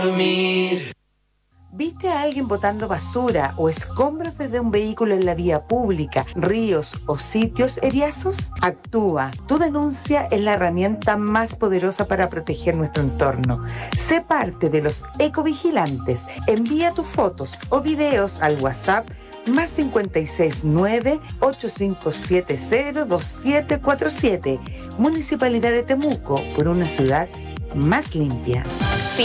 ¿Viste a alguien botando basura o escombros desde un vehículo en la vía pública, ríos o sitios eriazos? Actúa. Tu denuncia es la herramienta más poderosa para proteger nuestro entorno. Sé parte de los ecovigilantes. Envía tus fotos o videos al WhatsApp más 569-8570-2747. Municipalidad de Temuco, por una ciudad más limpia.